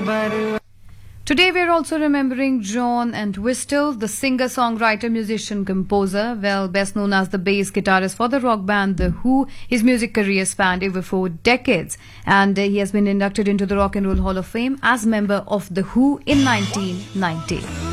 Today we're also remembering John Entwistle, the singer, songwriter, musician, composer, well, best known as the bass guitarist for the rock band The Who. His music career spanned over 4 decades, and he has been inducted into the Rock and Roll Hall of Fame as member of The Who in 1990.